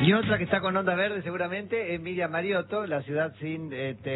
Y otra que está con onda verde seguramente es Miriam Mariotto, la ciudad sin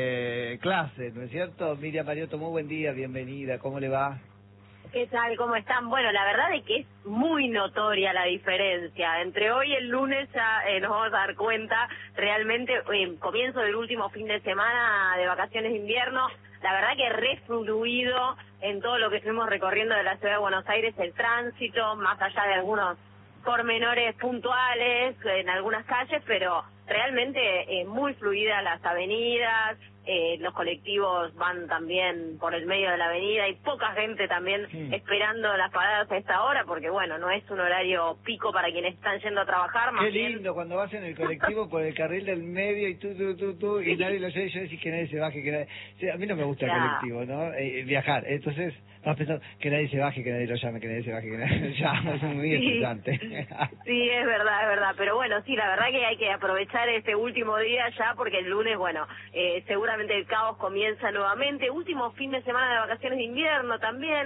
clase, ¿no es cierto? Miriam Mariotto, muy buen día, bienvenida, ¿cómo le va? ¿Qué tal? ¿Cómo están? Bueno, la verdad es que es muy notoria la diferencia. Entre hoy y el lunes ya nos vamos a dar cuenta, realmente, comienzo del último fin de semana de vacaciones de invierno, la verdad que re fluido en todo lo que estuvimos recorriendo de la ciudad de Buenos Aires, el tránsito, más allá de algunos pormenores puntuales en algunas calles, pero realmente muy fluidas las avenidas, los colectivos van también por el medio de la avenida, hay poca gente también esperando las paradas a esta hora, porque bueno, no es un horario pico para quienes están yendo a trabajar. Más Qué bien... lindo cuando vas en el colectivo por el carril del medio y tú, y nadie lo sé, yo decís que nadie se baje, que nadie... Sí, a mí no me gusta el colectivo, ¿no? Viajar, entonces vas pensando que nadie se baje, que nadie lo llame, que nadie se baje, que nadie lo llame, es muy estresante. Sí, es verdad, pero bueno, sí, la verdad que hay que aprovechar este último día ya, porque el lunes, bueno, seguramente el caos comienza nuevamente, último fin de semana de vacaciones de invierno también,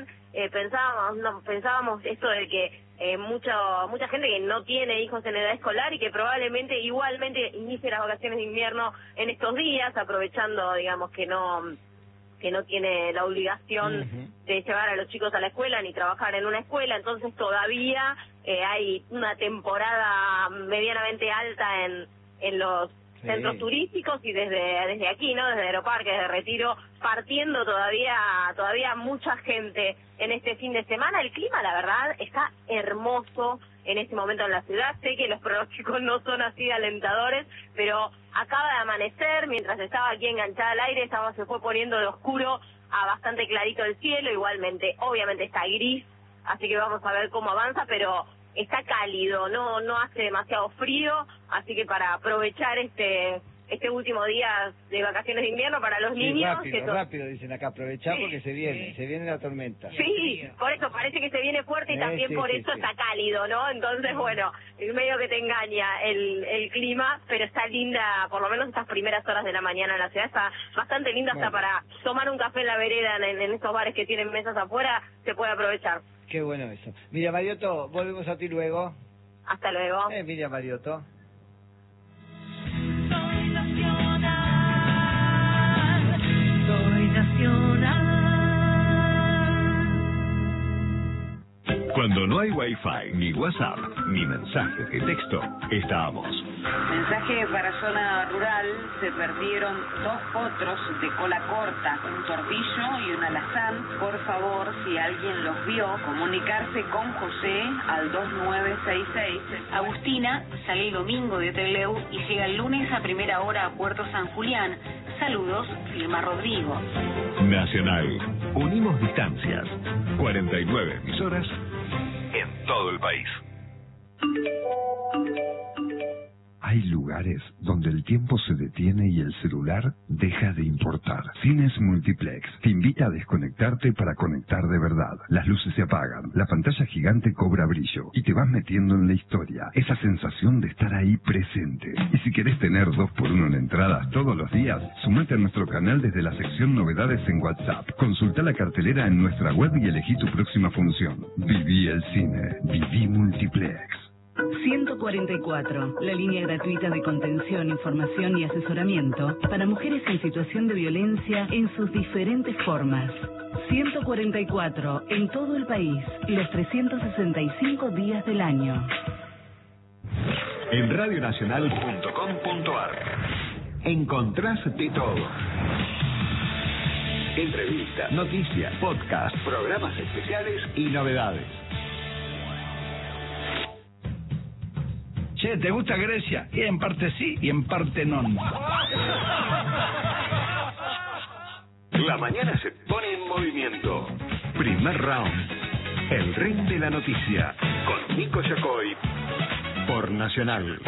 pensábamos esto de que mucha gente que no tiene hijos en edad escolar y que probablemente igualmente inicie las vacaciones de invierno en estos días, aprovechando, digamos, que no tiene la obligación de llevar a los chicos a la escuela ni trabajar en una escuela, entonces todavía hay una temporada medianamente alta en los centros turísticos y desde aquí, ¿no? Desde Aeroparque, desde Retiro, partiendo todavía mucha gente en este fin de semana. El clima, la verdad, está hermoso en este momento en la ciudad. Sé que los pronósticos no son así de alentadores, pero acaba de amanecer, mientras estaba aquí enganchada al aire, se fue poniendo de oscuro a bastante clarito el cielo, igualmente, obviamente está gris, así que vamos a ver cómo avanza, pero está cálido, no hace demasiado frío, así que para aprovechar este último día de vacaciones de invierno para los niños... Rápido, dicen acá, aprovechar porque se viene la tormenta. Sí, por eso parece que se viene fuerte y también por eso está cálido, ¿no? Entonces, bueno, es medio que te engaña el clima, pero está linda, por lo menos estas primeras horas de la mañana en la ciudad, está bastante linda hasta para tomar un café en la vereda, en estos bares que tienen mesas afuera, se puede aprovechar. Qué bueno eso. Miriam Mariotto, volvemos a ti luego. Hasta luego. Miriam Mariotto. Soy nacional. Cuando no hay Wi-Fi, ni WhatsApp, ni mensajes de texto, estamos. Mensaje para zona rural, se perdieron 2 potros de cola corta, un tortillo y un alazán. Por favor, si alguien los vio, comunicarse con José al 2966. Agustina sale el domingo de Trelew y llega el lunes a primera hora a Puerto San Julián. Saludos, firma Rodrigo. Nacional. Unimos distancias. 49 emisoras en todo el país. Hay lugares donde el tiempo se detiene y el celular deja de importar. Cines Multiplex te invita a desconectarte para conectar de verdad. Las luces se apagan, la pantalla gigante cobra brillo y te vas metiendo en la historia. Esa sensación de estar ahí presente. Y si querés tener 2x1 en entradas todos los días, sumate a nuestro canal desde la sección Novedades en WhatsApp. Consulta la cartelera en nuestra web y elegí tu próxima función. Viví el cine. Viví Multiplex. 144, la línea gratuita de contención, información y asesoramiento para mujeres en situación de violencia en sus diferentes formas. 144, en todo el país, los 365 días del año. En radionacional.com.ar encontrás de todo. Entrevistas, noticias, podcast, programas especiales y novedades. Che, ¿te gusta Grecia? Y en parte sí y en parte no. La mañana se pone en movimiento. Primer round. El ring de la noticia. Con Nico Yacoy. Por Nacional.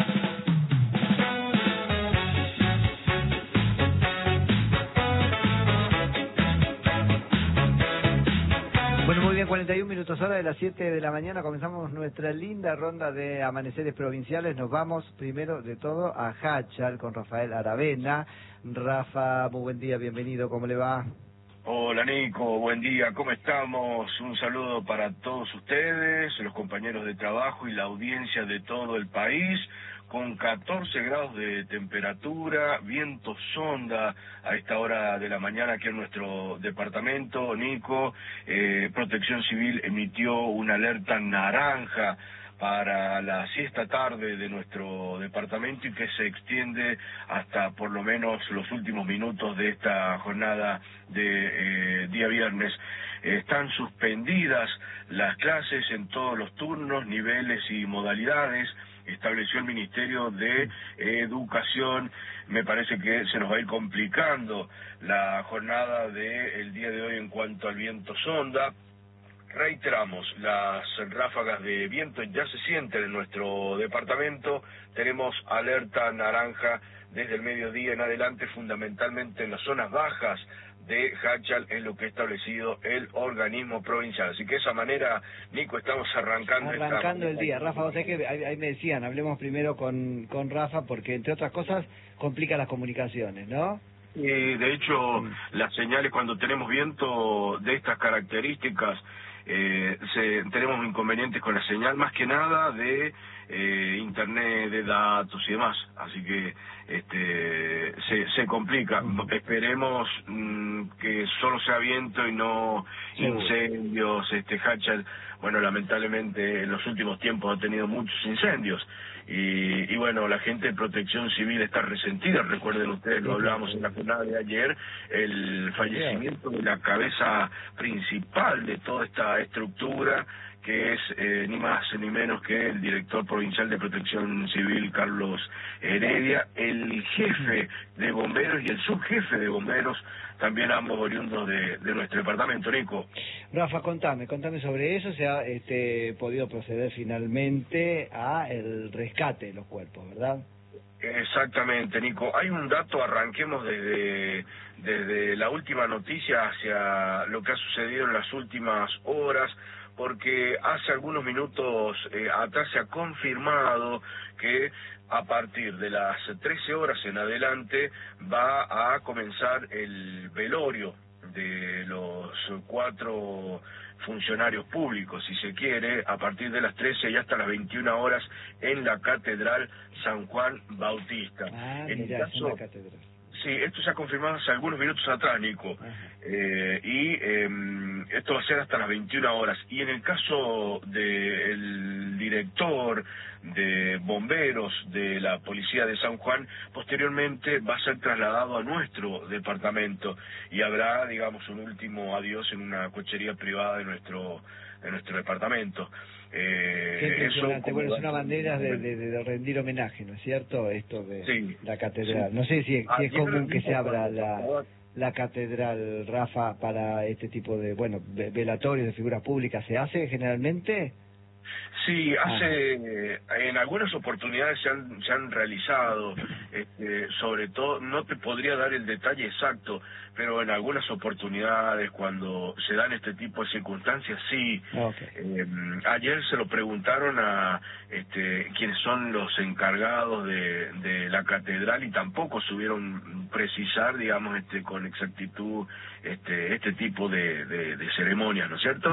Bueno, muy bien, 41 minutos hora de las 7 de la mañana. Comenzamos nuestra linda ronda de amaneceres provinciales. Nos vamos primero de todo a Hachal con Rafael Aravena. Rafa, muy buen día, bienvenido, ¿cómo le va? Hola Nico, buen día, ¿cómo estamos? Un saludo para todos ustedes, los compañeros de trabajo y la audiencia de todo el país, con 14 grados de temperatura, viento sonda a esta hora de la mañana aquí en nuestro departamento. Nico, Protección Civil emitió una alerta naranja para la siesta tarde de nuestro departamento y que se extiende hasta por lo menos los últimos minutos de esta jornada de día viernes. Están suspendidas las clases en todos los turnos, niveles y modalidades. Estableció el Ministerio de Educación. Me parece que se nos va a ir complicando la jornada del día de hoy en cuanto al viento sonda. Reiteramos, las ráfagas de viento ya se sienten en nuestro departamento. Tenemos alerta naranja desde el mediodía en adelante, fundamentalmente en las zonas bajas de Hachal, en lo que ha establecido el organismo provincial. Así que de esa manera, Nico, estamos arrancando el día. Rafa, vos sabés que ahí me decían, hablemos primero con Rafa, porque entre otras cosas complica las comunicaciones, ¿no? De hecho, las señales cuando tenemos viento de estas características, tenemos inconvenientes con la señal, más que nada de internet, de datos y demás, así que se complica. Esperemos que solo sea viento y no incendios. Hachal, bueno, lamentablemente en los últimos tiempos ha tenido muchos incendios y bueno, la gente de Protección Civil está resentida. Recuerden ustedes, lo hablábamos en la jornada de ayer, el fallecimiento de la cabeza principal de toda esta estructura, que es ni más ni menos que el director provincial de Protección Civil, Carlos Heredia, el jefe de bomberos y el subjefe de bomberos, también ambos oriundos de nuestro departamento. Nico. Rafa, contame sobre eso. Se ha podido proceder finalmente a el rescate de los cuerpos, ¿verdad? Exactamente, Nico. Hay un dato, arranquemos desde la última noticia hacia lo que ha sucedido en las últimas horas, porque hace algunos minutos atrás se ha confirmado que a partir de las 13 horas en adelante va a comenzar el velorio de los 4 funcionarios públicos, si se quiere, a partir de las 13 y hasta las 21 horas en la Catedral San Juan Bautista. En el caso, en la catedral. Sí, esto se ha confirmado hace algunos minutos atrás, Nico, esto va a ser hasta las 21 horas. Y en el caso del director de bomberos de la policía de San Juan, posteriormente va a ser trasladado a nuestro departamento y habrá, digamos, un último adiós en una cochería privada de nuestro departamento. Qué impresionante. Bueno, es una bandera de rendir homenaje, ¿no es cierto? Esto de la catedral. Sí. No sé si es común que se abra la catedral, Rafa, para este tipo de, velatorios de figuras públicas. ¿Se hace generalmente? Sí, en algunas oportunidades se han realizado, sobre todo, no te podría dar el detalle exacto, pero en algunas oportunidades cuando se dan este tipo de circunstancias, sí. Ayer se lo preguntaron a quienes son los encargados de la catedral y tampoco supieron precisar, digamos, con exactitud este tipo de ceremonias, ¿no es cierto?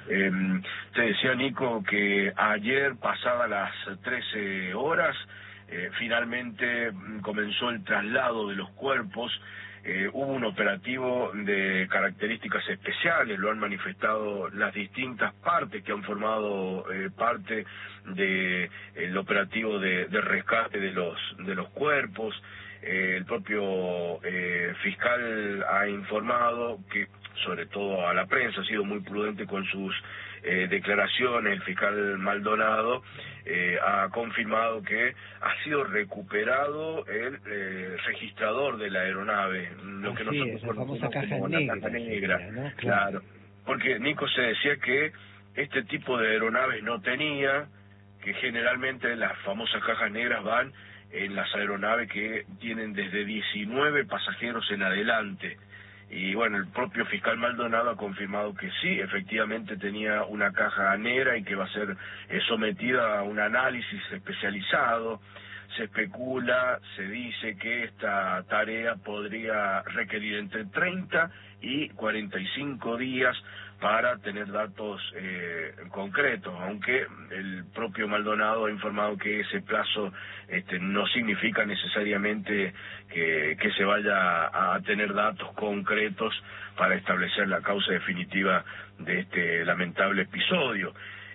Te decía, Nico, que ayer, pasadas las 13 horas, finalmente comenzó el traslado de los cuerpos. Hubo un operativo de características especiales, lo han manifestado las distintas partes que han formado parte del operativo de rescate de los cuerpos. El propio fiscal ha informado que, sobre todo a la prensa, ha sido muy prudente con sus declaraciones. El fiscal Maldonado ha confirmado que ha sido recuperado el registrador de la aeronave, lo que nosotros conocemos como la caja negra, ¿no? Claro, porque Nico, se decía que este tipo de aeronaves no tenía, que generalmente las famosas cajas negras van en las aeronaves que tienen desde 19 pasajeros en adelante. Y bueno, el propio fiscal Maldonado ha confirmado que sí, efectivamente tenía una caja negra y que va a ser sometida a un análisis especializado. se especula, se dice que esta tarea podría requerir entre 30 y 45 días para tener datos concretos, aunque el propio Maldonado ha informado que ese plazo no significa necesariamente que se vaya a tener datos concretos para establecer la causa definitiva de este lamentable episodio.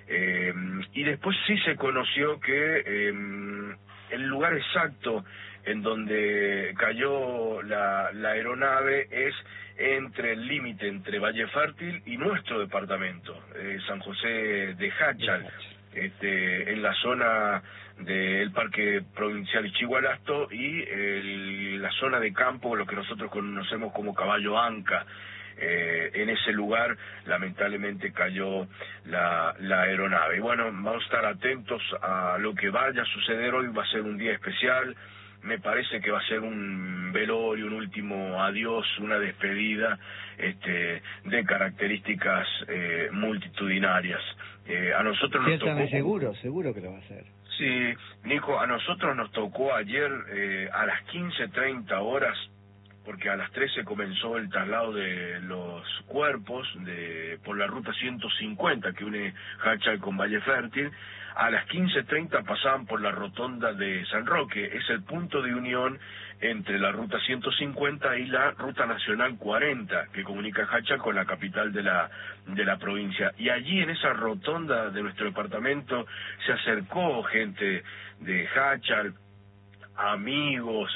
Y después sí se conoció que el lugar exacto en donde cayó la aeronave es entre el límite entre Valle Fértil y nuestro departamento, San José de Jáchal, en la zona del Parque Provincial Ichigualasto y la zona de campo, lo que nosotros conocemos como Caballo Anca. En ese lugar lamentablemente cayó la aeronave. Y bueno, vamos a estar atentos a lo que vaya a suceder hoy. Va a ser un día especial, me parece que va a ser un velorio, un último adiós, una despedida de características multitudinarias. A nosotros nos tocó... Seguro que lo va a hacer. Sí, Nico, a nosotros nos tocó ayer a las 15:30 horas, porque a las 13 comenzó el traslado de los cuerpos por la ruta 150 que une Jáchal con Valle Fértil. A las 15:30 pasaban por la rotonda de San Roque, es el punto de unión entre la ruta 150 y la ruta nacional 40, que comunica Jáchal con la capital de la provincia. Y allí en esa rotonda de nuestro departamento se acercó gente de Jáchal, amigos,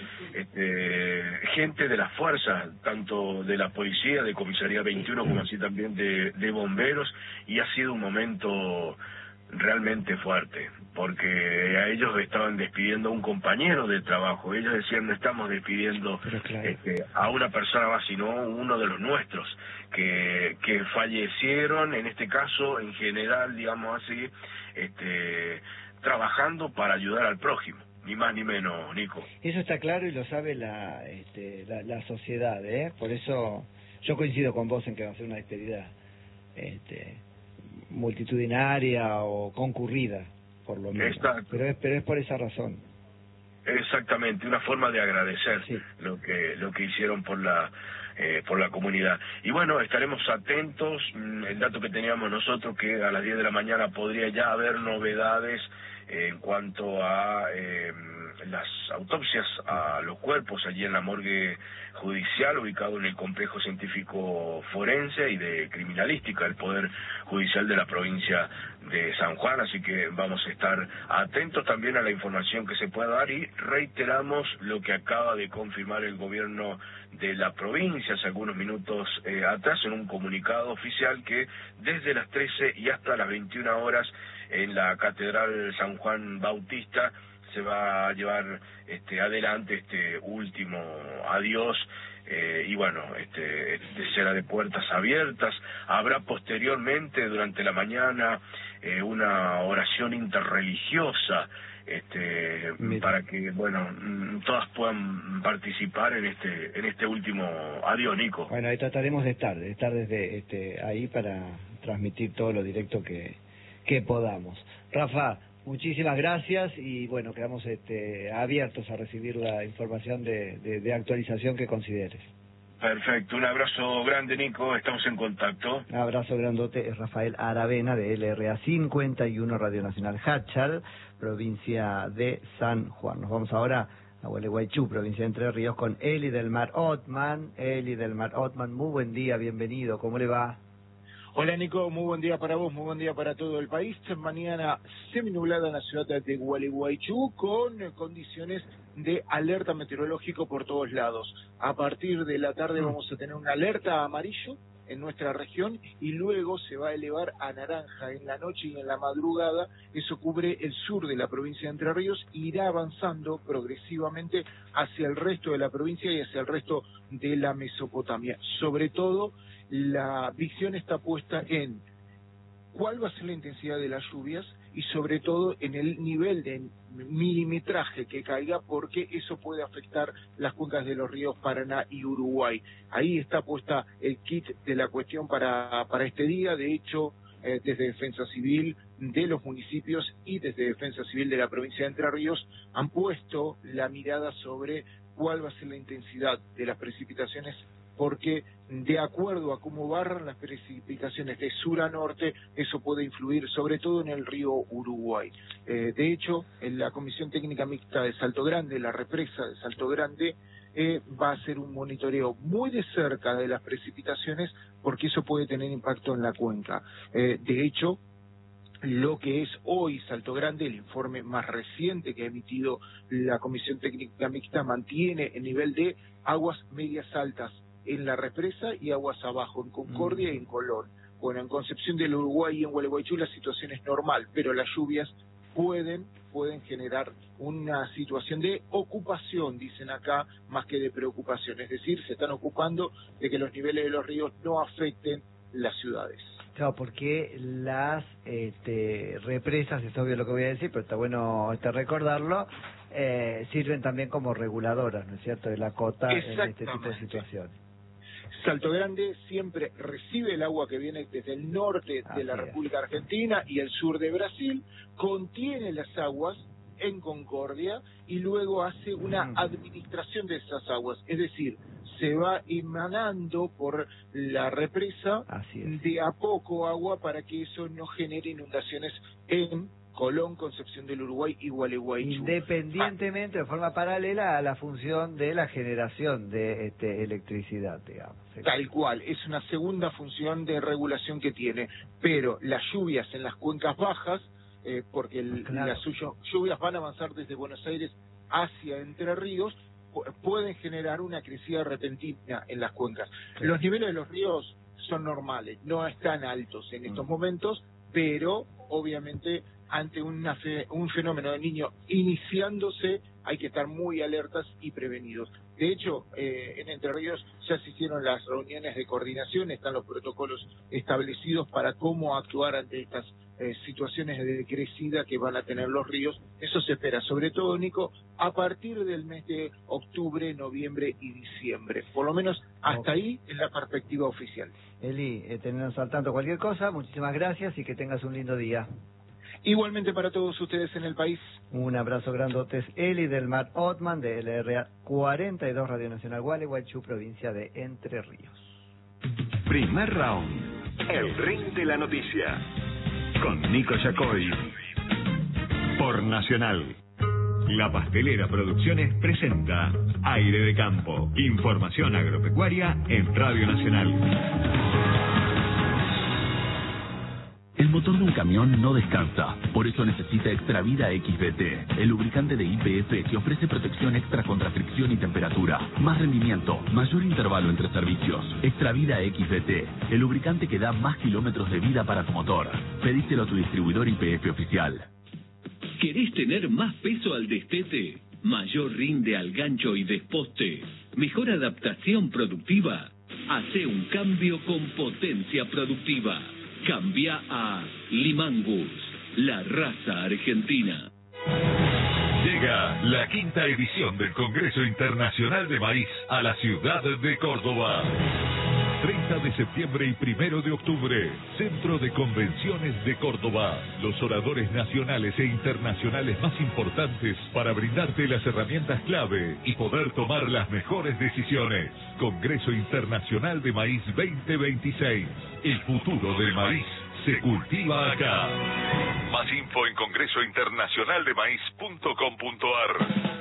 gente de las fuerzas, tanto de la policía, de comisaría 21, como así también de bomberos, y ha sido un momento realmente fuerte, porque a ellos estaban despidiendo a un compañero de trabajo. Ellos decían, no estamos despidiendo a una persona más, sino uno de los nuestros, que fallecieron, en este caso, en general, digamos así, trabajando para ayudar al prójimo. Ni más ni menos, Nico. Eso está claro y lo sabe la sociedad, Por eso yo coincido con vos en que va a ser una despedida multitudinaria o concurrida, por lo menos. Pero es por esa razón. Exactamente, una forma de agradecer lo que hicieron por la comunidad. Y bueno, estaremos atentos. El dato que teníamos nosotros, que a las 10 de la mañana podría ya haber novedades en cuanto a las autopsias a los cuerpos allí en la morgue judicial, ubicado en el complejo científico forense y de criminalística del Poder Judicial de la provincia de San Juan. Así que vamos a estar atentos también a la información que se pueda dar, y reiteramos lo que acaba de confirmar el gobierno de la provincia hace algunos minutos atrás en un comunicado oficial, que desde las 13 y hasta las 21 horas en la Catedral San Juan Bautista se va a llevar adelante este último adiós, y bueno, será de puertas abiertas. Habrá posteriormente, durante la mañana, una oración interreligiosa para que, bueno, todas puedan participar en este último adiós, Nico. Bueno, ahí trataremos de estar desde ahí para transmitir todo lo directo que podamos. Rafa, muchísimas gracias y bueno, quedamos abiertos a recibir la información de actualización que consideres. Perfecto, un abrazo grande, Nico, estamos en contacto. Un abrazo grandote, es Rafael Aravena de LRA 51 Radio Nacional Jáchal, provincia de San Juan. Nos vamos ahora a Gualeguaychú, provincia de Entre Ríos, con Eli del Mar Otman. Eli del Mar Otman, muy buen día, bienvenido, ¿cómo le va? Hola Nico, muy buen día para vos, muy buen día para todo el país. Mañana seminublada en la ciudad de Gualeguaychú, con condiciones de alerta meteorológico por todos lados. A partir de la tarde vamos a tener una alerta amarillo en nuestra región y luego se va a elevar a naranja en la noche y en la madrugada. Eso cubre el sur de la provincia de Entre Ríos, irá avanzando progresivamente hacia el resto de la provincia y hacia el resto de la Mesopotamia. Sobre todo, la visión está puesta en cuál va a ser la intensidad de las lluvias y sobre todo en el nivel de milimetraje que caiga, porque eso puede afectar las cuencas de los ríos Paraná y Uruguay. Ahí está puesta el kit de la cuestión para este día. De hecho, desde Defensa Civil de los municipios y desde Defensa Civil de la provincia de Entre Ríos han puesto la mirada sobre cuál va a ser la intensidad de las precipitaciones, porque de acuerdo a cómo barran las precipitaciones de sur a norte, eso puede influir sobre todo en el río Uruguay. De hecho, en la Comisión Técnica Mixta de Salto Grande, la represa de Salto Grande, va a hacer un monitoreo muy de cerca de las precipitaciones, porque eso puede tener impacto en la cuenca. De hecho, lo que es hoy Salto Grande, el informe más reciente que ha emitido la Comisión Técnica Mixta, mantiene el nivel de aguas medias altas en la represa y aguas abajo, en Concordia y en Colón. Bueno, en Concepción del Uruguay y en Gualeguaychú la situación es normal, pero las lluvias pueden generar una situación de ocupación, dicen acá, más que de preocupación. Es decir, se están ocupando de que los niveles de los ríos no afecten las ciudades. Claro, porque las represas, es obvio lo que voy a decir, pero está bueno recordarlo, sirven también como reguladoras, ¿no es cierto?, de la cota en este tipo de situaciones. Salto Grande siempre recibe el agua que viene desde el norte de la República Argentina y el sur de Brasil, contiene las aguas en Concordia y luego hace una administración de esas aguas, es decir, se va emanando por la represa de a poco agua para que eso no genere inundaciones en Colón, Concepción del Uruguay y Gualeguaychú. Independientemente, de forma paralela a la función de la generación de electricidad, digamos. Tal cual, es una segunda función de regulación que tiene, pero las lluvias en las cuencas bajas, porque las lluvias van a avanzar desde Buenos Aires hacia Entre Ríos, pueden generar una crecida repentina en las cuencas. Los niveles de los ríos son normales, no están altos en estos momentos, pero obviamente ante un fenómeno de Niño iniciándose hay que estar muy alertas y prevenidos. De hecho, en Entre Ríos ya se hicieron las reuniones de coordinación, están los protocolos establecidos para cómo actuar ante estas situaciones de crecida que van a tener los ríos. Eso se espera, sobre todo, Nico, a partir del mes de octubre, noviembre y diciembre. Por lo menos hasta ahí es la perspectiva oficial. Eli, tenernos al tanto cualquier cosa, muchísimas gracias y que tengas un lindo día. Igualmente para todos ustedes en el país. Un abrazo grandotes. Eli del Mar Otman de LRA 42 Radio Nacional Gualeguaychú, provincia de Entre Ríos. Primer round. El ring de la noticia. Con Nico Yacoy. Por Nacional. La Pastelera Producciones presenta Aire de Campo. Información agropecuaria en Radio Nacional. El motor de un camión no descansa, por eso necesita Extravida XBT, el lubricante de YPF que ofrece protección extra contra fricción y temperatura, más rendimiento, mayor intervalo entre servicios. Extravida XBT, el lubricante que da más kilómetros de vida para tu motor. Pedíselo a tu distribuidor YPF oficial. ¿Querés tener más peso al destete? ¿Mayor rinde al gancho y desposte? ¿Mejor adaptación productiva? Hace un cambio con potencia productiva. Cambia a Limangus, la raza argentina. Llega la 5ª edición del Congreso Internacional de Maíz a la ciudad de Córdoba. 30 de septiembre y 1 de octubre, Centro de Convenciones de Córdoba. Los oradores nacionales e internacionales más importantes para brindarte las herramientas clave y poder tomar las mejores decisiones. Congreso Internacional de Maíz 2026. El futuro del maíz se cultiva acá. Más info en congresointernacionaldemaíz.com.ar.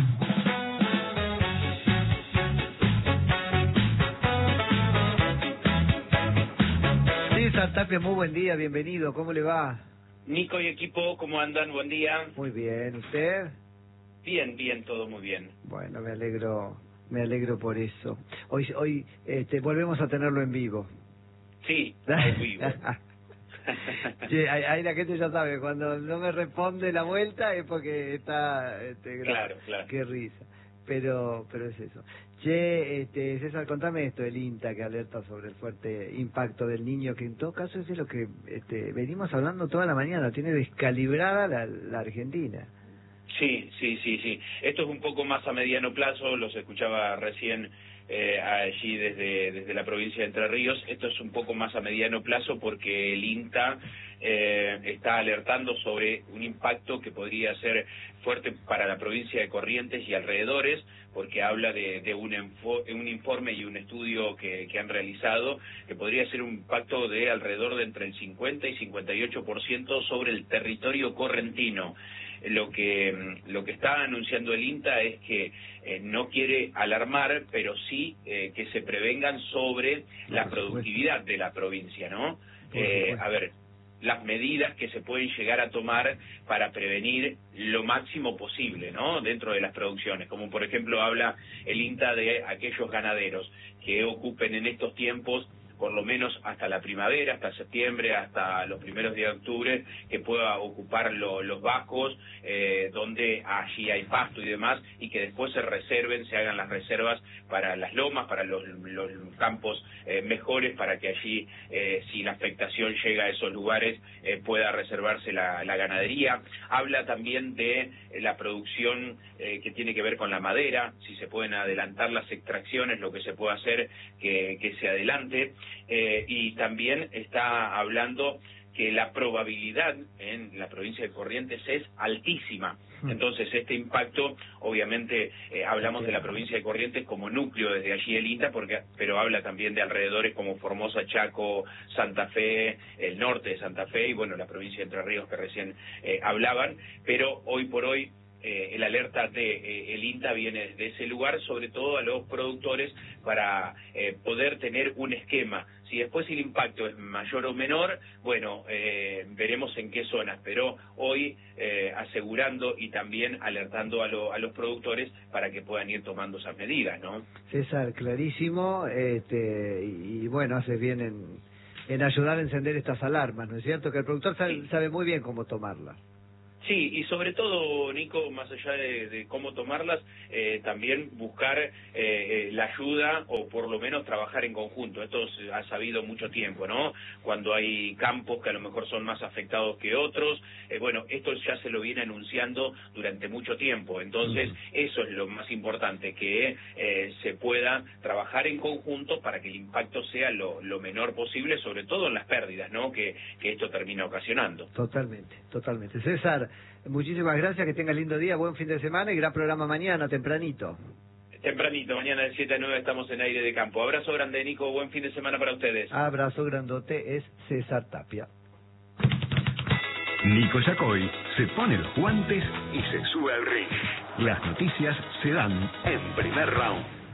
César Tapia, muy buen día, bienvenido, ¿cómo le va? Nico y equipo, ¿cómo andan? Buen día. Muy bien, ¿usted? Bien, todo muy bien. Bueno, me alegro por eso. Hoy volvemos a tenerlo en vivo. Sí, en vivo. Sí, ahí la gente ya sabe, cuando no me responde la vuelta es porque está... claro. Qué risa, pero es eso. Che, César, contame esto, el INTA que alerta sobre el fuerte impacto del Niño, que en todo caso es de lo que venimos hablando toda la mañana, tiene descalibrada la Argentina. Sí. Esto es un poco más a mediano plazo, los escuchaba recién allí desde la provincia de Entre Ríos. Esto es un poco más a mediano plazo porque el INTA está alertando sobre un impacto que podría ser fuerte para la provincia de Corrientes y alrededores, porque habla de un informe y un estudio que han realizado que podría ser un impacto de alrededor de entre el 50 y 58% sobre el territorio correntino. Lo que está anunciando el INTA es que no quiere alarmar, pero sí que se prevengan sobre la productividad de la provincia, ¿no? A ver, las medidas que se pueden llegar a tomar para prevenir lo máximo posible, ¿no?, dentro de las producciones, como por ejemplo habla el INTA de aquellos ganaderos que ocupen en estos tiempos por lo menos hasta la primavera, hasta septiembre, hasta los primeros días de octubre, que pueda ocupar los bajos, donde allí hay pasto y demás, y que después se hagan las reservas para las lomas, para los campos mejores, para que allí, si la afectación llega a esos lugares, pueda reservarse la ganadería. Habla también de la producción que tiene que ver con la madera, si se pueden adelantar las extracciones, lo que se puede hacer que se adelante. Y también está hablando que la probabilidad en la provincia de Corrientes es altísima. Entonces, este impacto, obviamente, hablamos de la provincia de Corrientes como núcleo desde allí el INTA, pero habla también de alrededores como Formosa, Chaco, Santa Fe, el norte de Santa Fe y, bueno, la provincia de Entre Ríos que recién hablaban, pero hoy por hoy el alerta de el INTA viene de ese lugar, sobre todo a los productores, para poder tener un esquema. Si después el impacto es mayor o menor, bueno, veremos en qué zonas, pero hoy asegurando y también alertando a los productores para que puedan ir tomando esas medidas, ¿no? César, clarísimo, y bueno, haces bien en ayudar a encender estas alarmas, ¿no es cierto? Que el productor sabe muy bien cómo tomarlas. Sí, y sobre todo, Nico, más allá de cómo tomarlas, también buscar la ayuda o por lo menos trabajar en conjunto. Esto se ha sabido mucho tiempo, ¿no? Cuando hay campos que a lo mejor son más afectados que otros, bueno, esto ya se lo viene anunciando durante mucho tiempo. Entonces, eso es lo más importante, que se pueda trabajar en conjunto para que el impacto sea lo menor posible, sobre todo en las pérdidas, ¿no?, que esto termina ocasionando. Totalmente, totalmente. César, muchísimas gracias, que tengas lindo día, buen fin de semana y gran programa mañana, tempranito. Tempranito, mañana de 7 a 9 estamos en Aire de Campo. Abrazo grande, Nico, buen fin de semana para ustedes. Abrazo grandote, es César Tapia. Nico Yacoy se pone los guantes y se sube al ring. Las noticias se dan en Primer Round.